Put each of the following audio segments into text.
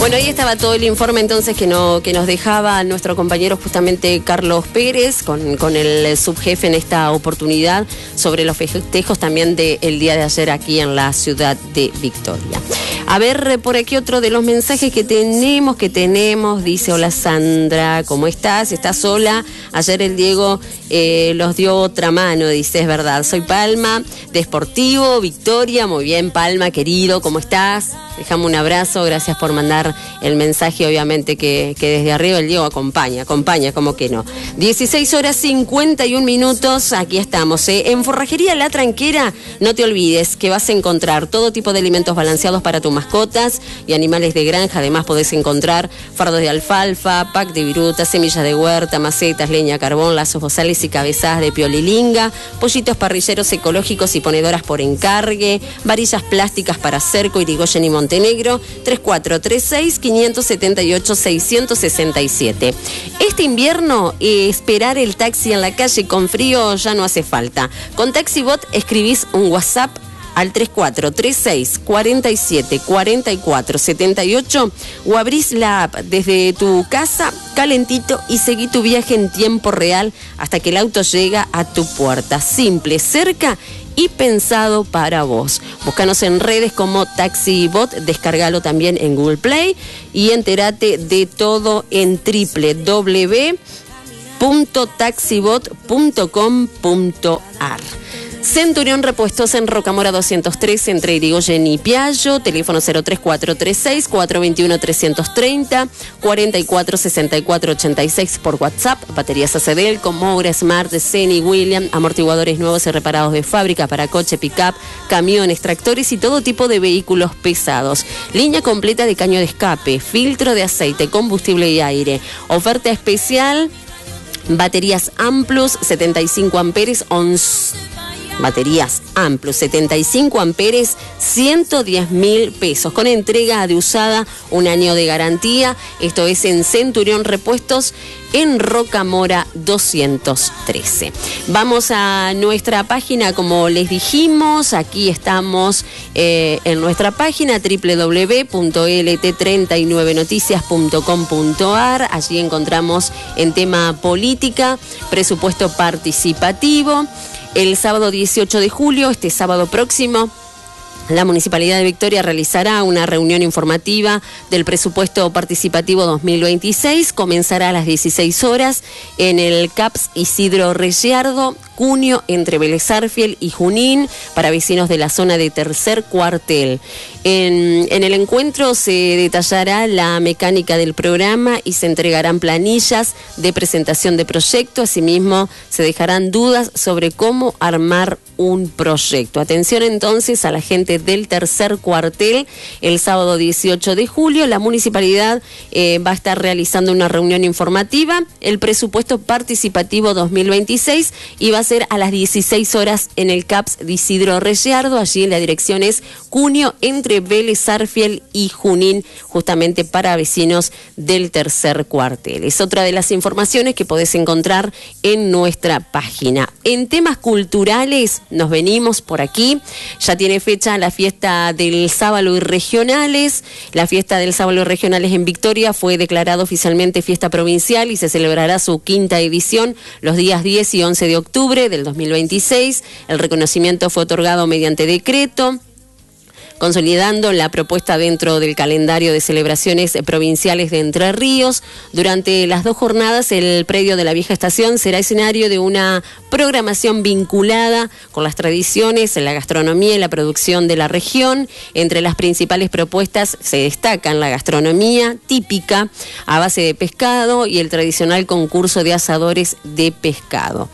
Bueno, ahí estaba todo el informe entonces que nos dejaba nuestro compañero justamente Carlos Pérez con el subjefe en esta oportunidad sobre los festejos también del día de ayer aquí en la ciudad de Victoria. A ver, por aquí otro de los mensajes que tenemos, dice: hola Sandra, ¿cómo estás? ¿Estás sola? Ayer el Diego los dio otra mano, dice, es verdad. Soy Palma, de Sportivo, Victoria. Muy bien, Palma, querido, ¿cómo estás? Dejame un abrazo, gracias por mandar el mensaje, obviamente que desde arriba el Diego acompaña, como que no. 16:51, aquí estamos. En Forrajería La Tranquera, no te olvides que vas a encontrar todo tipo de alimentos balanceados para tus mascotas y animales de granja. Además podés encontrar fardos de alfalfa, pack de viruta, semillas de huerta, macetas, leña, carbón, lazos bozales y cabezadas de piolilinga, pollitos parrilleros ecológicos y ponedoras por encargue, varillas plásticas para cerco, Irigoyen y Montenegro. 3436-578-667. Este invierno, esperar el taxi en la calle con frío ya no hace falta. Con TaxiBot escribís un WhatsApp al 3436-474478 o abrís la app desde tu casa calentito y seguí tu viaje en tiempo real hasta que el auto llega a tu puerta. Simple, cerca y pensado para vos. Búscanos en redes como TaxiBot, descargalo también en Google Play y entérate de todo en www.taxibot.com.ar. Centurión Repuestos en Rocamora 203 entre Irigoyen y Piaggio, teléfono 03436-421-330, 446486 por WhatsApp, baterías ACDL con Moura, Smart, Zenny, William, amortiguadores nuevos y reparados de fábrica para coche, pick-up, camiones, tractores y todo tipo de vehículos pesados. Línea completa de caño de escape, filtro de aceite, combustible y aire. Oferta especial, baterías Amplus 75 amperes, baterías Amplus 75 amperes, 110.000 pesos, con entrega de usada, 1 año de garantía. Esto es en Centurión Repuestos en Rocamora 213. Vamos a nuestra página, como les dijimos, aquí estamos en nuestra página www.lt39noticias.com.ar. Allí encontramos en tema política, presupuesto participativo. El sábado 18 de julio, este sábado próximo, la Municipalidad de Victoria realizará una reunión informativa del presupuesto participativo 2026. Comenzará a las 16 horas en el CAPS Isidro Regiardo, Cunio, entre Vélez Sarsfield y Junín, para vecinos de la zona de Tercer Cuartel. En el encuentro se detallará la mecánica del programa y se entregarán planillas de presentación de proyecto. Asimismo, se dejarán dudas sobre cómo armar un proyecto. Atención entonces a la gente del Tercer Cuartel. El sábado 18 de julio la municipalidad va a estar realizando una reunión informativa. El presupuesto participativo 2026 y va a ser a las 16 horas en el CAPS de Isidro Regiardo. Allí la dirección es Cunio, entre Vélez Sarsfield y Junín, justamente para vecinos del Tercer Cuartel. Es otra de las informaciones que podés encontrar en nuestra página. En temas culturales, nos venimos por aquí. Ya tiene fecha la fiesta del sábalo y regionales. La fiesta del sábalo y regionales en Victoria fue declarada oficialmente fiesta provincial y se celebrará su 5ª edición los días 10 y 11 de octubre del 2026. El reconocimiento fue otorgado mediante decreto, consolidando la propuesta dentro del calendario de celebraciones provinciales de Entre Ríos. Durante las 2 jornadas, el predio de la vieja estación será escenario de una programación vinculada con las tradiciones, la gastronomía y la producción de la región. Entre las principales propuestas se destacan la gastronomía típica a base de pescado y el tradicional concurso de asadores de pescado.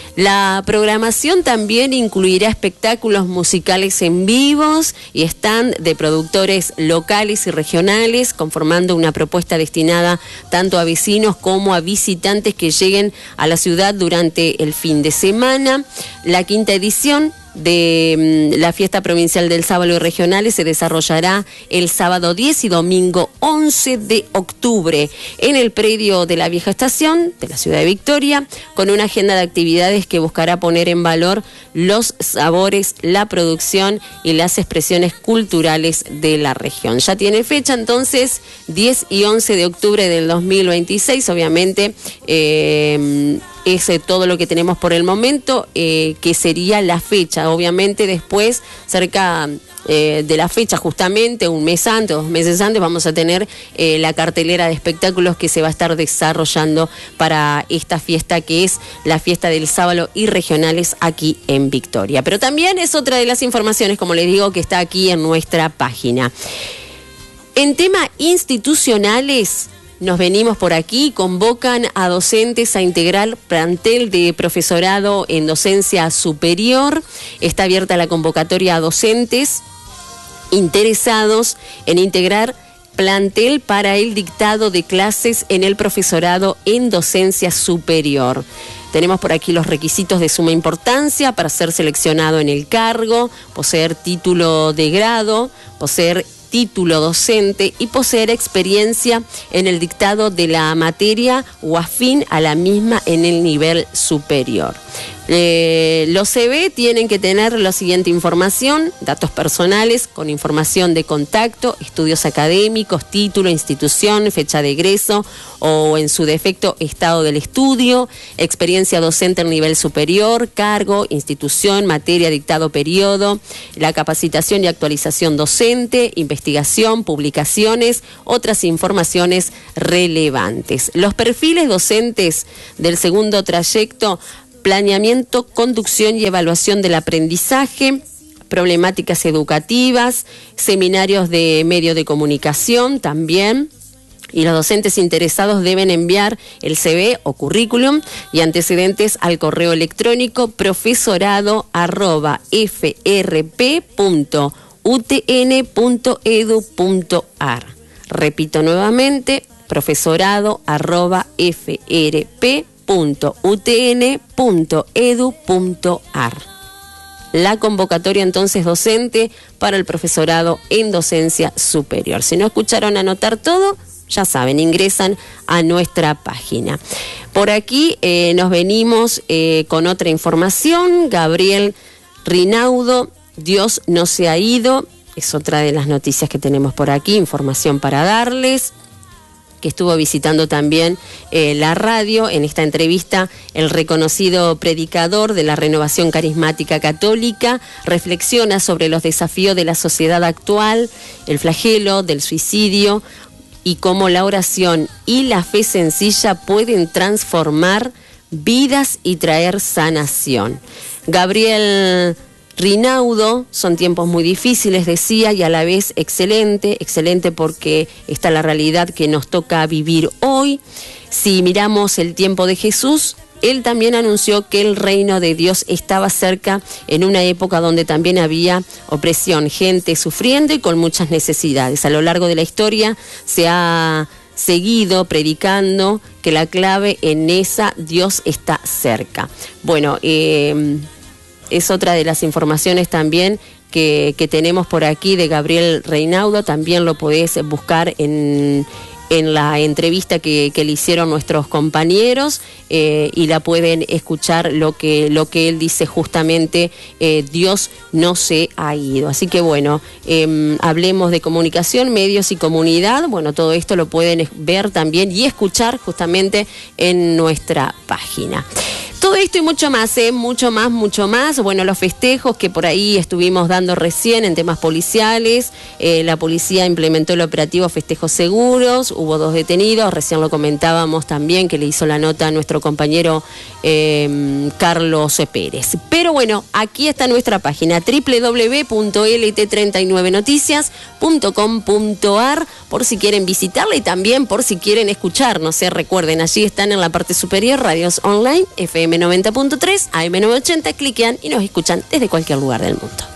La programación también incluirá espectáculos musicales en vivos y stand de productores locales y regionales, conformando una propuesta destinada tanto a vecinos como a visitantes que lleguen a la ciudad durante el fin de semana. La 5ª edición de la fiesta provincial del sábado y regionales se desarrollará el sábado 10 y domingo 11 de octubre en el predio de la vieja estación de la ciudad de Victoria, con una agenda de actividades que buscará poner en valor los sabores, la producción y las expresiones culturales de la región. Ya tiene fecha entonces, 10 y 11 de octubre del 2026, obviamente es todo lo que tenemos por el momento, que sería la fecha. Obviamente después, cerca de la fecha, justamente un mes antes, 2 meses antes, vamos a tener la cartelera de espectáculos que se va a estar desarrollando para esta fiesta, que es la fiesta del sábado y regionales aquí en Victoria. Pero también es otra de las informaciones, como les digo, que está aquí en nuestra página. En temas institucionales, nos venimos por aquí, convocan a docentes a integrar plantel de profesorado en docencia superior. Está abierta la convocatoria a docentes interesados en integrar plantel para el dictado de clases en el profesorado en docencia superior. Tenemos por aquí los requisitos de suma importancia para ser seleccionado en el cargo: poseer título de grado, poseer título docente y poseer experiencia en el dictado de la materia o afín a la misma en el nivel superior. Los CV tienen que tener la siguiente información: datos personales con información de contacto, estudios académicos, título, institución, fecha de egreso o en su defecto estado del estudio, experiencia docente en nivel superior, cargo, institución, materia, dictado, periodo, la capacitación y actualización docente, investigación, publicaciones, otras informaciones relevantes. Los perfiles docentes del segundo trayecto: planeamiento, conducción y evaluación del aprendizaje, problemáticas educativas, seminarios de medios de comunicación también. Y los docentes interesados deben enviar el CV o currículum y antecedentes al correo electrónico profesorado@frp.utn.edu.ar. Repito nuevamente, profesorado@frp.utn.edu.ar. La convocatoria entonces docente para el profesorado en docencia superior. Si no escucharon anotar todo, ya saben, ingresan a nuestra página. Por aquí nos venimos con otra información. Gabriel Rinaudo, Dios no se ha ido, es otra de las noticias que tenemos por aquí, información para darles, que estuvo visitando también la radio. En esta entrevista, el reconocido predicador de la Renovación Carismática Católica reflexiona sobre los desafíos de la sociedad actual, el flagelo del suicidio y cómo la oración y la fe sencilla pueden transformar vidas y traer sanación. Gabriel Rinaudo, son tiempos muy difíciles, decía, y a la vez excelente porque está la realidad que nos toca vivir hoy. Si miramos el tiempo de Jesús, él también anunció que el reino de Dios estaba cerca en una época donde también había opresión, gente sufriendo y con muchas necesidades. A lo largo de la historia se ha seguido predicando que la clave en esa, Dios está cerca. Bueno, es otra de las informaciones también que tenemos por aquí de Gabriel Rinaudo. También lo podés buscar en la entrevista que le hicieron nuestros compañeros y la pueden escuchar lo que él dice justamente, Dios no se ha ido. Así que bueno, hablemos de comunicación, medios y comunidad. Bueno, todo esto lo pueden ver también y escuchar justamente en nuestra página. Todo esto y mucho más, mucho más. Bueno, los festejos que por ahí estuvimos dando recién en temas policiales. La policía implementó el operativo Festejos Seguros. Hubo 2 detenidos. Recién lo comentábamos también, que le hizo la nota a nuestro compañero Carlos Pérez. Pero bueno, aquí está nuestra página, www.lt39noticias.com.ar, por si quieren visitarla y también por si quieren escucharnos. Recuerden, allí están en la parte superior radios online, FM 90.3, AM 980, cliquean y nos escuchan desde cualquier lugar del mundo.